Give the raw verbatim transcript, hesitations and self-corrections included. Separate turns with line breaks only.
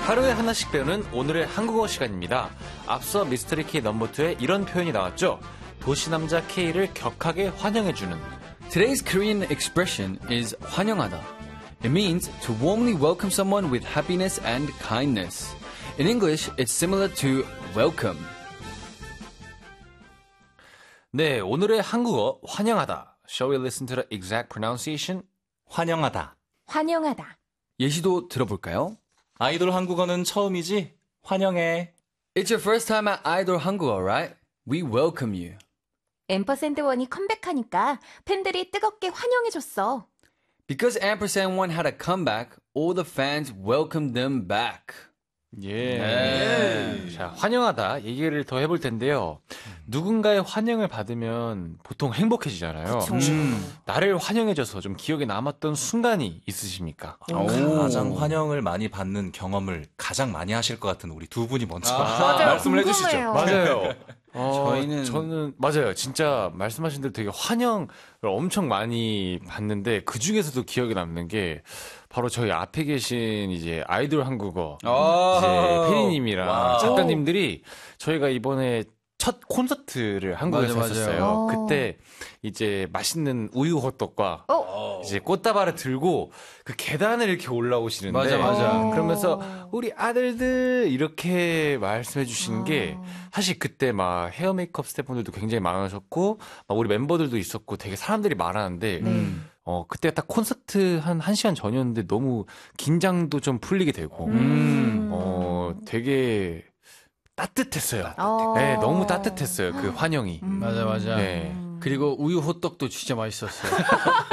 하루에 하나씩 배우는 오늘의 한국어 시간입니다. 앞서 미스터리 K 넘버투에 이런 표현이 나왔죠. 도시남자 K를 격하게 환영해주는.
Today's Korean expression is 환영하다. It means to warmly welcome someone with happiness and kindness. In English, it's similar to welcome.
네, 오늘의 한국어 환영하다. Shall we listen to the exact pronunciation?
환영하다.
환영하다.
예시도 들어볼까요?
아이돌 한국어는 처음이지? 환영해.
It's your first time at Idol 한국어, right? We welcome you.
앰퍼샌드 원이 컴백하니까 팬들이 뜨겁게 환영해줬어.
Because ampersand one had a comeback, all the fans welcomed them back.
예.
네.
자, 환영하다 얘기를 더 해볼 텐데요. 누군가의 환영을 받으면 보통 행복해지잖아요.
음.
나를 환영해줘서 좀 기억에 남았던 순간이 있으십니까?
오.
가장 환영을 많이 받는 경험을 가장 많이 하실 것 같은 우리 두 분이 먼저
맞아요.
말씀을 해주시죠.
궁금해요.
맞아요. 어,
저희는-
저는 맞아요. 진짜 말씀하신 대로 되게 환영을 엄청 많이 받는데 그 중에서도 기억에 남는 게 바로 저희 앞에 계신 이제 아이돌 한국어 이제 피디님이랑
와우.
작가님들이 저희가 이번에 첫 콘서트를 한국에서
맞아, 맞아요.
했었어요.
어.
그때 이제 맛있는 우유 호떡과
어?
이제 꽃다발을 들고 그 계단을 이렇게 올라오시는데
맞아, 맞아.
그러면서 우리 아들들 이렇게 말씀해 주시는 게 사실 그때 막 헤어 메이크업 스태프분들도 굉장히 많으셨고 막 우리 멤버들도 있었고 되게 사람들이 많았는데
음.
어 그때 딱 콘서트 한 1시간 전이었는데 너무 긴장도 좀 풀리게 되고
음.
어 되게 따뜻했어요.
어.
네, 너무 따뜻했어요. 그 환영이.
맞아, 맞아.
네.
그리고 우유 호떡도 진짜 맛있었어요.